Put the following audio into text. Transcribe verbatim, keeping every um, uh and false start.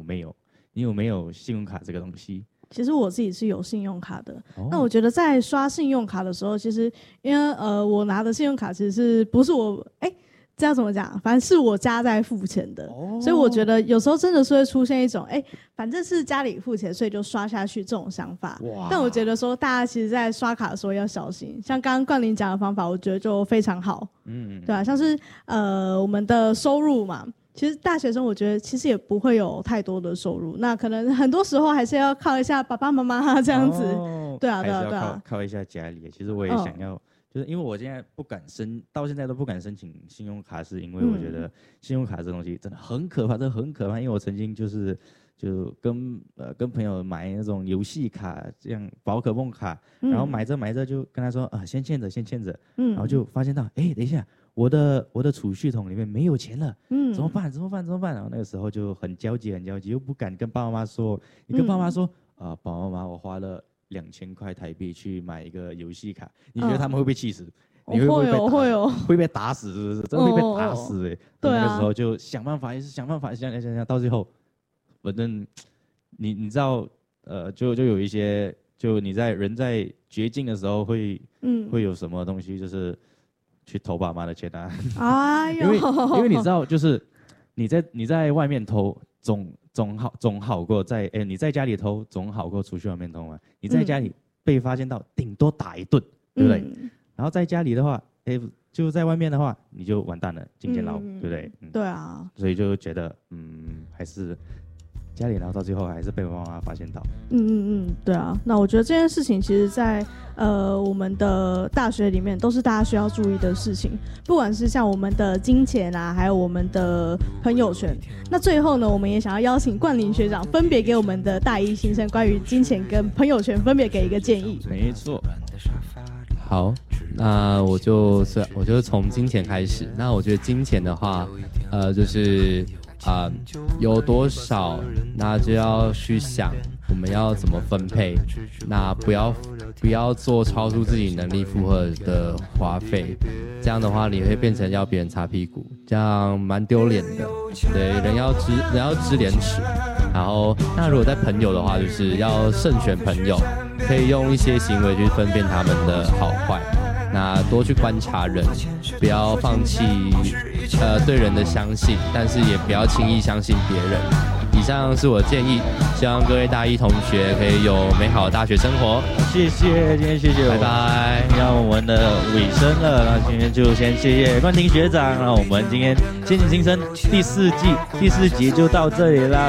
没有？你有没有信用卡这个东西？ 其实我自己是有信用卡的，哦、那我觉得在刷信用卡的时候，其实因为呃我拿的信用卡其实是不是我哎这要怎么讲？反正是我家在付钱的，哦、所以我觉得有时候真的是会出现一种哎反正是家里付钱，所以就刷下去这种想法。但我觉得说大家其实在刷卡的时候要小心，像刚刚冠霖讲的方法，我觉得就非常好。嗯，对啊，像是呃我们的收入嘛。其实大学生我觉得其实也不会有太多的收入，那可能很多时候还是要靠一下爸爸妈妈这样子。哦、对啊对啊对啊， 靠靠一下家里。其实我也想要，哦、就是因为我现在不敢申，到现在都不敢申请信用卡，是因为我觉得信用卡这东西真的很可怕，真的很可怕。因为我曾经就是就跟呃跟朋友买那种游戏卡，这样宝可梦卡，嗯、然后买着买着就跟他说啊先欠着先欠着，嗯、然后就发现到哎等一下。我的我的储蓄桶里面没有钱了，嗯，怎么办？怎么办？怎么办？然后那个时候就很焦急，很焦急，又不敢跟爸爸妈妈说。你跟爸妈说啊、嗯呃，爸爸妈妈，我花了两千块台币去买一个游戏卡，你觉得他们会不会气死？嗯、你会不会被打？ 会哦， 会被打死？是不是？真的会被打死哎、欸！对啊。那个时候就想办法，也是想办法，想想想想，到最后，反正你你知道，呃，就就有一些，就你在人在绝境的时候会，嗯，会有什么东西就是。去偷爸妈的钱啊！哎呦，因为因为你知道，就是你在你在外面偷总总好总好过在哎你在家里偷总好过出去外面偷嘛。你在家里被发现到，顶多打一顿，对不对？嗯、然后在家里的话，哎就在外面的话，你就完蛋了，进监牢，嗯、对不对？嗯、 对啊。 所以就觉得嗯还是。家里，然后到最后还是被妈妈发现到。 嗯嗯嗯，对啊。那我觉得这件事情，其实在呃我们的大学里面，都是大家需要注意的事情。不管是像我们的金钱啊，还有我们的朋友圈。那最后呢，我们也想要邀请冠霖学长，分别给我们的大一新生关于金钱跟朋友圈，分别给一个建议。 没错。 好，那我就是我就从金钱开始。那我觉得金钱的话，呃，就是。啊、呃，有多少，那就要去想我们要怎么分配，那不要不要做超出自己能力负荷的花费，这样的话你会变成要别人擦屁股，这样蛮丢脸的。对，人要知人要知廉耻。然后，那如果在朋友的话，就是要慎选朋友，可以用一些行为去分辨他们的好坏。那多去观察人，不要放弃呃对人的相信，但是也不要轻易相信别人。以上是我的建议，希望各位大一同学可以有美好的大学生活。 谢谢，今天谢谢， 拜拜。 让我们的尾声了，那今天就先谢谢冠霖学长，那我们今天先进新生第四季第四集就到这里啦。